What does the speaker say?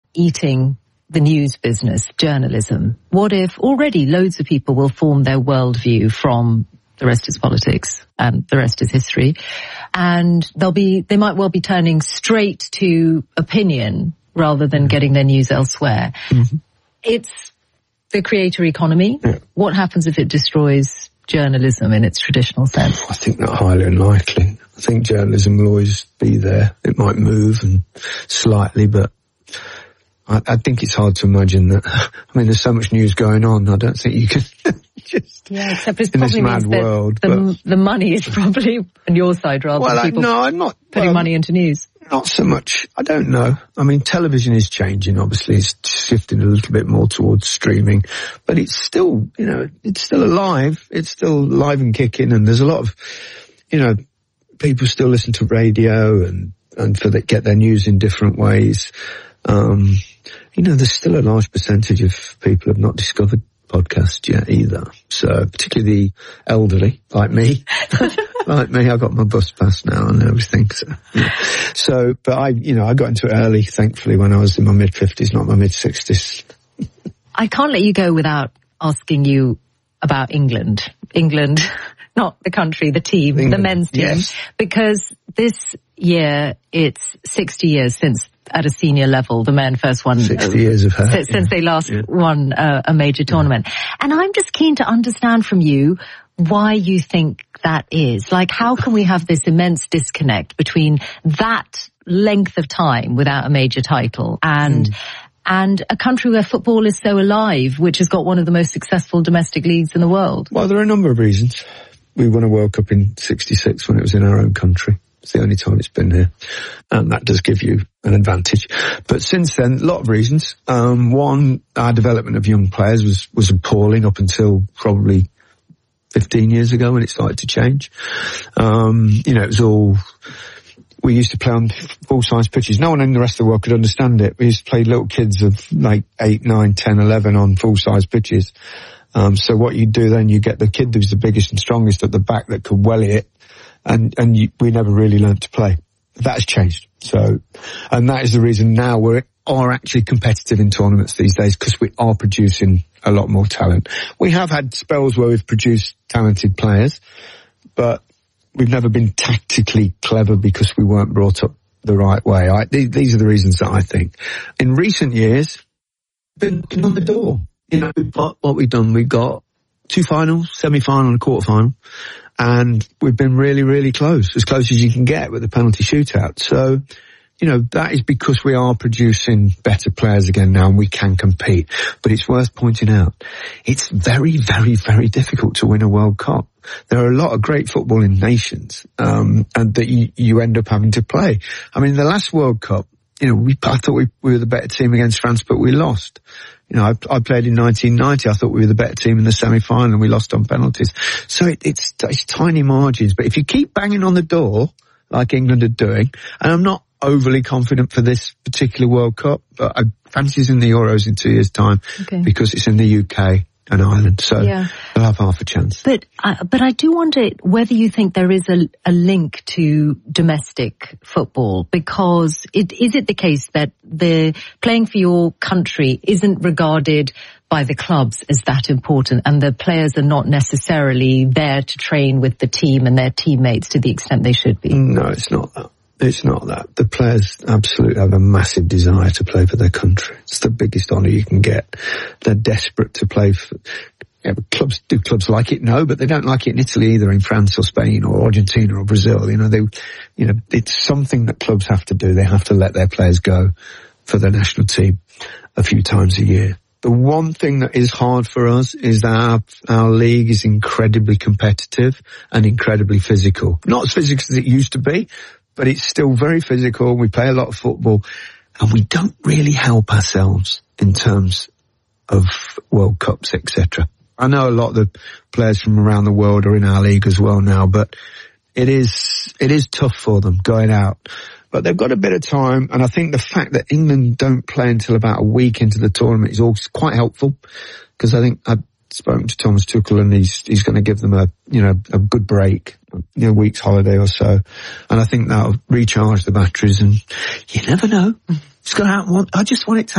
eating the news business, journalism? What if already loads of people will form their worldview from the rest is politics and the rest is history, and they might well be turning straight to opinion rather than getting their news elsewhere. Mm-hmm. It's the creator economy. Yeah. What happens if it destroys journalism in its traditional sense? I think that's highly unlikely. I think journalism will always be there. It might move and slightly, but I think it's hard to imagine that. I mean, there's so much news going on. I don't think you can just except it in probably this mad means world. That the money is probably on your side rather than people I'm not putting money into news. Not so much. I don't know. I mean, television is changing. Obviously, it's shifting a little bit more towards streaming, but it's still, it's still alive. It's still live and kicking, and there's a lot of, people still listen to radio and get their news in different ways. There's still a large percentage of people who have not discovered podcasts yet either. So particularly the elderly, like me. Like me, I got my bus pass now and everything. But I got into it early, thankfully, when I was in my mid-50s, not my mid-60s. I can't let you go without asking you about England. England, not the country, the team, England, the men's team. Yes. Because this year, it's 60 years since, at a senior level, the men first won. 60 years of her. Since they last won a major tournament. And I'm just keen to understand from you why you think that is. Like, how can we have this immense disconnect between that length of time without a major title and a country where football is so alive, which has got one of the most successful domestic leagues in the world? Well, there are a number of reasons. We won a World Cup in '66 when it was in our own country. It's the only time it's been here. And that does give you an advantage. But since then, a lot of reasons. One, our development of young players was appalling up until probably 15 years ago when it started to change. It was all, we used to play on full-size pitches. No one in the rest of the world could understand it. We used to play little kids of like 8, 9, 10, 11 on full-size pitches. So what you do then, you get the kid who's the biggest and strongest at the back that could welly it. We never really learned to play. That has changed. And that is the reason now we are actually competitive in tournaments these days, because we are producing a lot more talent. We have had spells where we've produced talented players, but we've never been tactically clever because we weren't brought up the right way. These are the reasons that I think. In recent years, been on the door. What we've done, we've got 2 finals, semi-final and a quarter-final. And we've been really, really close as you can get with the penalty shootout. So, that is because we are producing better players again now and we can compete. But it's worth pointing out, it's very, very, very difficult to win a World Cup. There are a lot of great footballing nations, and that you end up having to play. I mean, the last World Cup, I thought we were the better team against France, but we lost. I played in 1990. I thought we were the better team in the semi-final and we lost on penalties. So it's tiny margins. But if you keep banging on the door, like England are doing, and I'm not overly confident for this particular World Cup, but I fancy it's in the Euros in 2 years' time, because it's in the UK and Ireland, so they'll have half a chance. But I do wonder whether you think there is a link to domestic football, because is it the case that the playing for your country isn't regarded by the clubs as that important, and the players are not necessarily there to train with the team and their teammates to the extent they should be? No, it's not that. It's not that. The players absolutely have a massive desire to play for their country. It's the biggest honour you can get. They're desperate to play for... clubs like it? No, but they don't like it in Italy either, in France or Spain or Argentina or Brazil. It's something that clubs have to do. They have to let their players go for their national team a few times a year. The one thing that is hard for us is that our league is incredibly competitive and incredibly physical. Not as physical as it used to be, but it's still very physical. We play a lot of football and we don't really help ourselves in terms of World Cups, etc. I know a lot of the players from around the world are in our league as well now, but it is tough for them going out. But they've got a bit of time, and I think the fact that England don't play until about a week into the tournament is also quite helpful, because I think I've spoken to Thomas Tuchel and he's going to give them a good break, a week's holiday or so, and I think that'll recharge the batteries, and you never know. It's going to happen. I just want it to